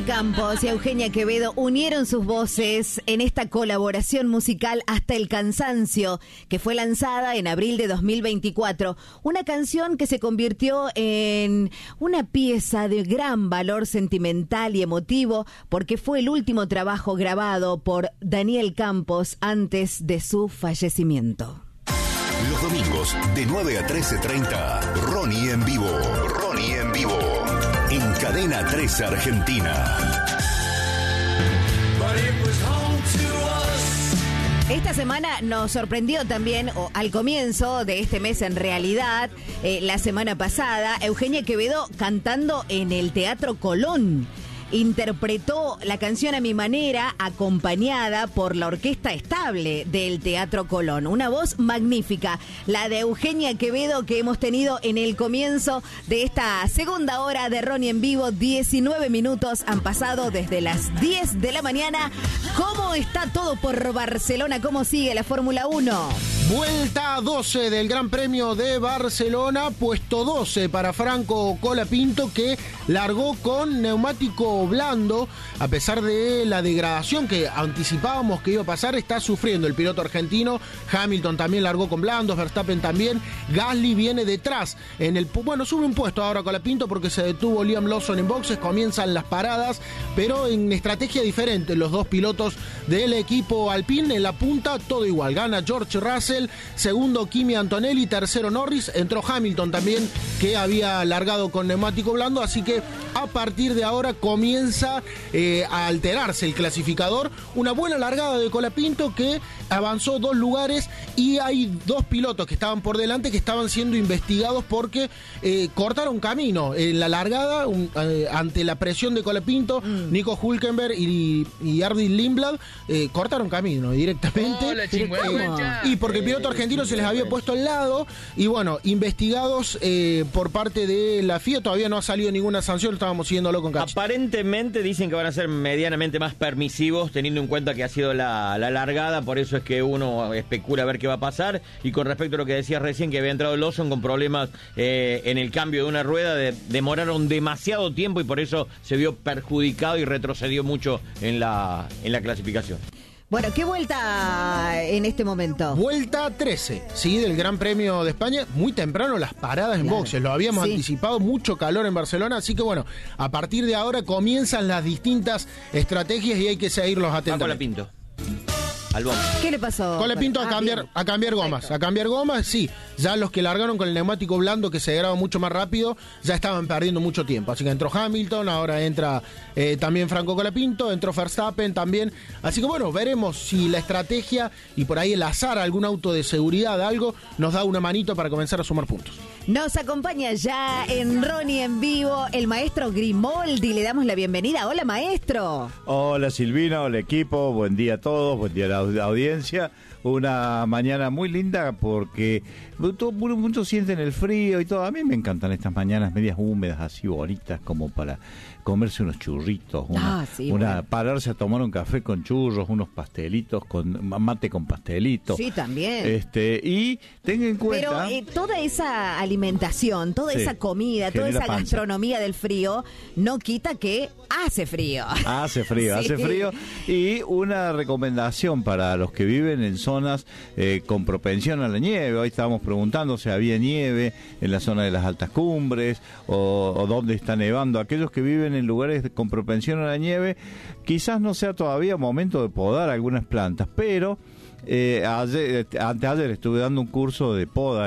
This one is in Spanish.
Campos y Eugenia Quevedo unieron sus voces en esta colaboración musical Hasta el Cansancio, que fue lanzada en abril de 2024. Una canción que se convirtió en una pieza de gran valor sentimental y emotivo, porque fue el último trabajo grabado por Daniel Campos antes de su fallecimiento. Los domingos de 9 a 13:30, Ronnie en vivo. Ronnie en vivo. En Cadena 13 Argentina. Esta semana nos sorprendió también, o al comienzo de este mes en realidad, la semana pasada, Eugenia Quevedo cantando en el Teatro Colón. Interpretó la canción A Mi Manera, acompañada por la Orquesta Estable del Teatro Colón. Una voz magnífica, la de Eugenia Quevedo, que hemos tenido en el comienzo de esta segunda hora de Ronnie en vivo. 19 minutos han pasado desde las 10 de la mañana. ¿Cómo está todo por Barcelona? ¿Cómo sigue la Fórmula 1? Vuelta 12 del Gran Premio de Barcelona, puesto 12 para Franco Colapinto, que largó con neumático blando. A pesar de la degradación que anticipábamos que iba a pasar, está sufriendo el piloto argentino. Hamilton también largó con blandos, Verstappen también. Gasly viene detrás. Sube un puesto ahora Colapinto porque se detuvo Liam Lawson en boxes. Comienzan las paradas, pero en estrategia diferente. Los dos pilotos del equipo Alpine en la punta, todo igual. Gana George Russell, segundo Kimi Antonelli, tercero Norris. Entró Hamilton también, que había largado con neumático blando, así que a partir de ahora comienza a alterarse el clasificador. Una buena largada de Colapinto, que avanzó 2 lugares, y hay 2 pilotos que estaban por delante que estaban siendo investigados porque cortaron camino en la largada ante la presión de Colapinto. Nico Hülkenberg y Arvid Lindblad cortaron camino directamente. Y porque el piloto argentino se les había puesto al lado, y bueno, investigados por parte de la FIA. Todavía no ha salido ninguna sanción, estábamos siguiéndolo con Cacho. Aparentemente dicen que van a ser medianamente más permisivos, teniendo en cuenta que ha sido la largada. Por eso es que uno especula a ver qué va a pasar. Y con respecto a lo que decías recién, que había entrado Lawson con problemas en el cambio de una rueda, demoraron demasiado tiempo y por eso se vio perjudicado y retrocedió mucho en la clasificación. Bueno, ¿qué vuelta en este momento? Vuelta 13, sí, del Gran Premio de España. Muy temprano las paradas en boxes, lo habíamos anticipado, mucho calor en Barcelona, así que bueno, a partir de ahora comienzan las distintas estrategias y hay que seguirlos atentamente. Colapinto. Al bombo. ¿Qué le pasó? Colapinto a cambiar gomas, sí. Ya los que largaron con el neumático blando, que se degrada mucho más rápido, ya estaban perdiendo mucho tiempo. Así que entró Hamilton, ahora entra también Franco Colapinto, entró Verstappen también. Así que bueno, veremos si la estrategia y por ahí el azar, algún auto de seguridad, algo, nos da una manito para comenzar a sumar puntos. Nos acompaña ya en Ronnie en vivo el maestro Grimoldi. Le damos la bienvenida. Hola, maestro. Hola, Silvina, hola, equipo. Buen día a todos, buen día a la audiencia. Una mañana muy linda porque muchos sienten el frío y todo. A mí me encantan estas mañanas medias húmedas, así bonitas, como para comerse unos churritos, pararse a tomar un café con churros, unos pastelitos, con mate con pastelitos. Sí, también. Y tengan en cuenta... Pero toda esa alimentación, toda esa comida, toda esa gastronomía del frío, no quita que hace frío. Hace frío. Y una recomendación para los que viven en zonas con propensión a la nieve. Hoy estábamos preguntando si había nieve en la zona de las altas cumbres o dónde está nevando. Aquellos que viven en lugares con propensión a la nieve, quizás no sea todavía momento de podar algunas plantas, pero anteayer estuve dando un curso de poda